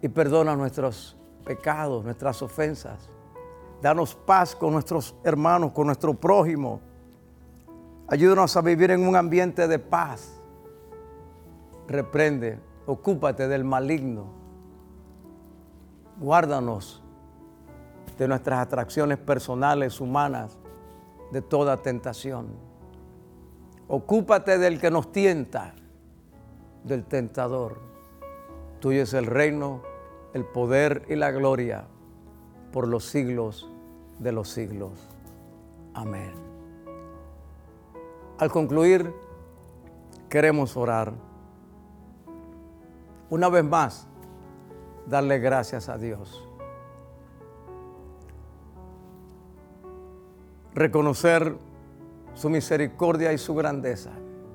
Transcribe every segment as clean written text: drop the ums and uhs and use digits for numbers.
y perdona nuestros pecados, nuestras ofensas. Danos paz con nuestros hermanos, con nuestro prójimo. Ayúdanos a vivir en un ambiente de paz. Reprende, ocúpate del maligno. Guárdanos de nuestras atracciones personales, humanas, de toda tentación. Ocúpate del que nos tienta, del tentador. Tuyo es el reino, el poder y la gloria por los siglos de los siglos. Amén. Al concluir, queremos orar. Una vez más, darle gracias a Dios. Reconocer su misericordia y su grandeza.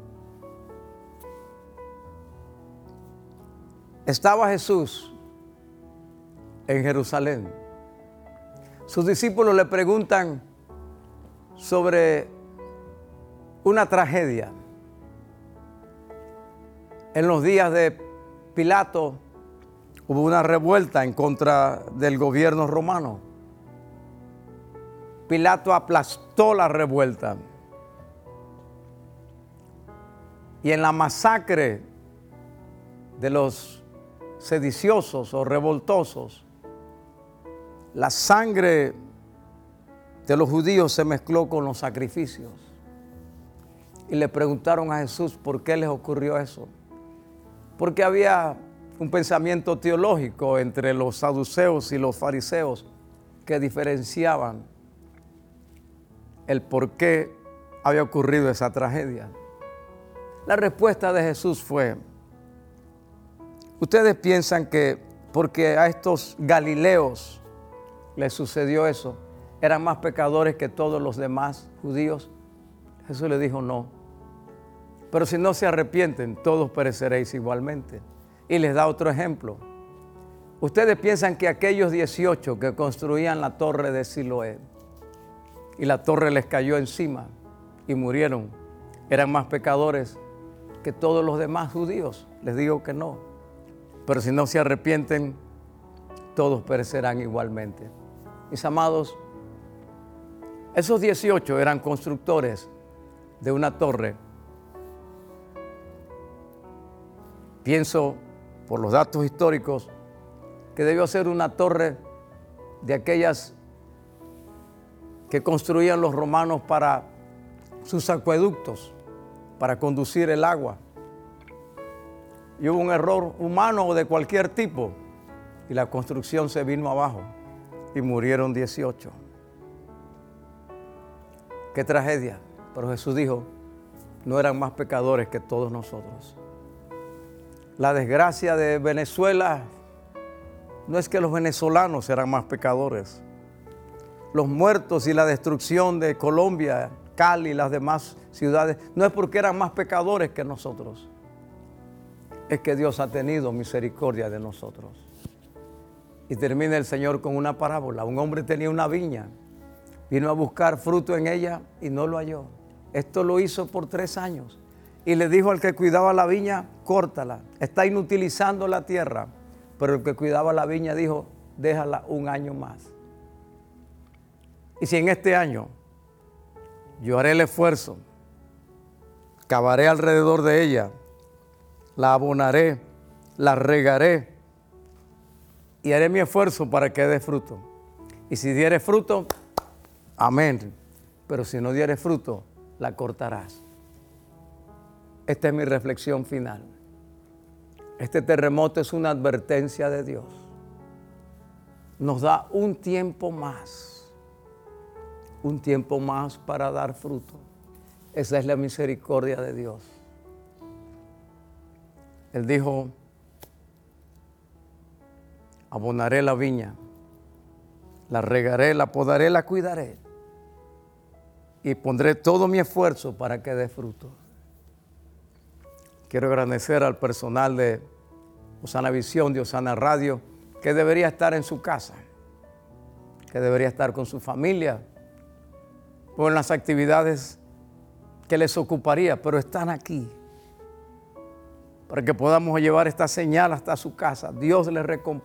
Estaba Jesús en Jerusalén. Sus discípulos le preguntan sobre una tragedia. En los días de Pilato hubo una revuelta en contra del gobierno romano. Pilato aplastó la revuelta. Y en la masacre de los sediciosos o revoltosos, la sangre de los judíos se mezcló con los sacrificios. Y le preguntaron a Jesús por qué les ocurrió eso. Porque había un pensamiento teológico entre los saduceos y los fariseos que diferenciaban el por qué había ocurrido esa tragedia. La respuesta de Jesús fue: ¿ustedes piensan que porque a estos galileos les sucedió eso, eran más pecadores que todos los demás judíos? Jesús le dijo: no. Pero si no se arrepienten, todos pereceréis igualmente. Y les da otro ejemplo. Ustedes piensan que aquellos 18 que construían la torre de Siloé y la torre les cayó encima y murieron, eran más pecadores que todos los demás judíos. Les digo que no. Pero si no se arrepienten, todos perecerán igualmente. Mis amados, esos 18 eran constructores de una torre. Pienso, por los datos históricos, que debió ser una torre de aquellas que construían los romanos para sus acueductos, para conducir el agua. Y hubo un error humano o de cualquier tipo, y la construcción se vino abajo, y murieron 18. ¡Qué tragedia! Pero Jesús dijo, no eran más pecadores que todos nosotros. La desgracia de Venezuela no es que los venezolanos eran más pecadores. Los muertos y la destrucción de Colombia, Cali y las demás ciudades, no es porque eran más pecadores que nosotros. Es que Dios ha tenido misericordia de nosotros. Y termina el Señor con una parábola. Un hombre tenía una viña, vino a buscar fruto en ella y no lo halló. Esto lo hizo por 3 años. Y le dijo al que cuidaba la viña, córtala, está inutilizando la tierra. Pero el que cuidaba la viña dijo, déjala 1 año más. Y si en este año yo haré el esfuerzo, cavaré alrededor de ella, la abonaré, la regaré y haré mi esfuerzo para que dé fruto. Y si diere fruto, amén. Pero si no diere fruto, la cortarás. Esta es mi reflexión final. Este terremoto es una advertencia de Dios. Nos da un tiempo más para dar fruto. Esa es la misericordia de Dios. Él dijo, abonaré la viña, la regaré, la podaré, la cuidaré y pondré todo mi esfuerzo para que dé fruto. Quiero agradecer al personal de Osana Visión, de Osana Radio, que debería estar en su casa, que debería estar con su familia, o en las actividades que les ocuparía, pero están aquí, para que podamos llevar esta señal hasta su casa. Dios les recompense.